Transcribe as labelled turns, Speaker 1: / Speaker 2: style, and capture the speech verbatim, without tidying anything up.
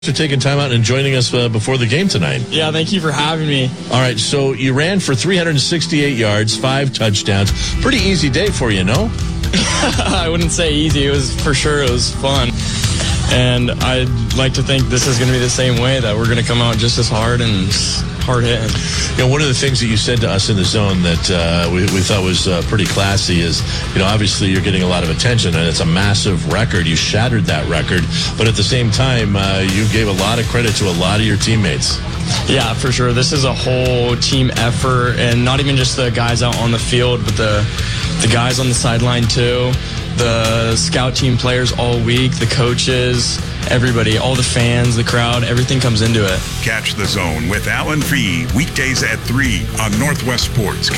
Speaker 1: For taking time out and joining us uh, before the game tonight.
Speaker 2: Yeah, thank you for having me.
Speaker 1: All right, so you ran for three hundred sixty-eight yards, five touchdowns. Pretty easy day for you, no?
Speaker 2: I wouldn't say easy. It was for sure. It was fun. And I'd like to think this is going to be the same way, that we're going to come out just as hard and hard hitting.
Speaker 1: You know, one of the things that you said to us in the zone that uh, we, we thought was uh, pretty classy is, you know, obviously you're getting a lot of attention and it's a massive record. You shattered that record, but at the same time, uh, you gave a lot of credit to a lot of your teammates.
Speaker 2: Yeah, for sure. This is a whole team effort, and not even just the guys out on the field, but the the guys on the sideline too, the scout team players all week, the coaches, everybody, all the fans, the crowd, everything comes into it.
Speaker 3: Catch the Zone with Alan Fee weekdays at three on Northwest Sports.